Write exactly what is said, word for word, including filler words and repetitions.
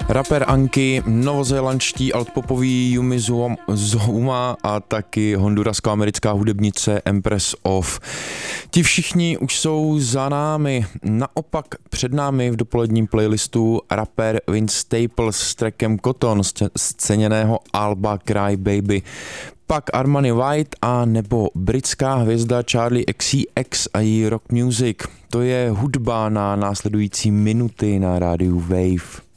Rapper Anki, novozélandští altpopoví Yumi Zouma a taky hondurasko-americká hudebnice Empress of. Ti všichni už jsou za námi. Naopak před námi v dopoledním playlistu rapper Vince Staples s trackem Cotton z ceněného alba Cry Baby. Pak Armani White a nebo britská hvězda Charlie X C X a její rock music. To je hudba na následující minuty na rádiu Wave.